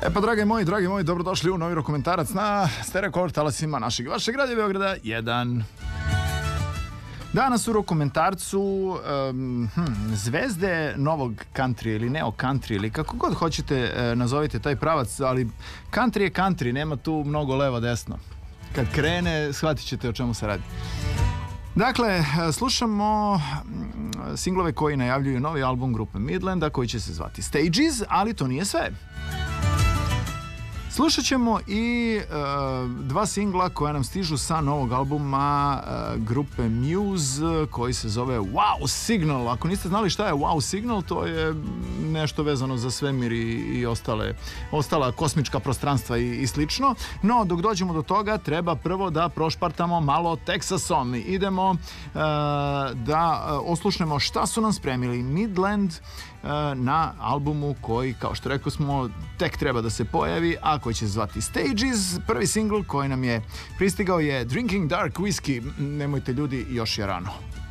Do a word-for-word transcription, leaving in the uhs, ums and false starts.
E pa, dragi moji, dragi moji, dobrodošli u novi dokumentarac na Stereo talasima našeg vašeg radija Beograda jedan. Danas u dokumentarcu um, hm, zvezde novog country ili neo country ili kako god hoćete uh, nazovite taj pravac, ali country je country, nema tu mnogo levo desno. Kad krene, shvatit ćete o čemu se radi. Dakle, slušamo singlove koji najavljuju novi album grupe Midlanda koji će se zvati Stages, ali to nije sve. Slušat ćemo i uh, dva singla koja nam stižu sa novog albuma uh, grupe Muse koji se zove Wow Signal. Ako niste znali šta je Wow Signal, to je nešto vezano za svemir i, i ostale, ostala kosmička prostranstva i, i slično. No, dok dođemo do toga, treba prvo da prošpartamo malo Teksasom. Idemo uh, da uh, oslušnemo šta su nam spremili Midland uh, na albumu koji, kao što rekao smo, tek treba da se pojavi, a koji će se zvati Stages. Prvi singl koji nam je pristigao je Drinking Dark Whiskey. Nemojte ljudi, još je rano.